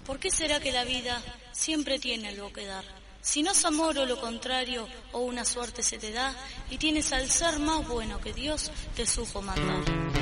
¿Por qué será que la vida siempre tiene algo que dar? Si no es amor o lo contrario, o una suerte se te da, y tienes al ser más bueno que Dios te supo mandar.